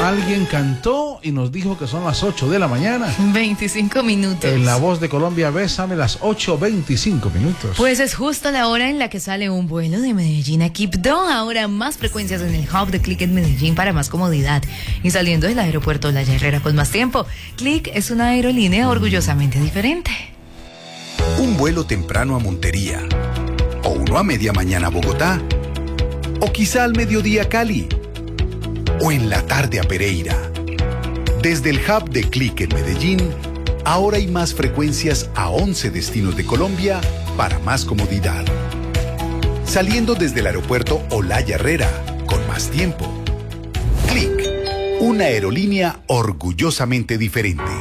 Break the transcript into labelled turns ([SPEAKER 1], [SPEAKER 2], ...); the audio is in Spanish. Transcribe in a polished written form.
[SPEAKER 1] Alguien cantó y nos dijo que son las 8 de la mañana.
[SPEAKER 2] 25 minutos.
[SPEAKER 1] En La Voz de Colombia, bésame, las 8:25 minutos.
[SPEAKER 2] Pues es justo la hora en la que sale un vuelo de Medellín a Quibdó. Ahora más frecuencias en el hub de Click en Medellín para más comodidad. Y saliendo del aeropuerto Olaya Herrera con más tiempo. Click es una aerolínea orgullosamente diferente.
[SPEAKER 3] Un vuelo temprano a Montería. O uno a media mañana a Bogotá. O quizá al mediodía a Cali. O en la tarde a Pereira. Desde el hub de Click en Medellín, ahora hay más frecuencias a 11 destinos de Colombia para más comodidad. Saliendo desde el aeropuerto Olaya Herrera, con más tiempo. Click, una aerolínea orgullosamente diferente.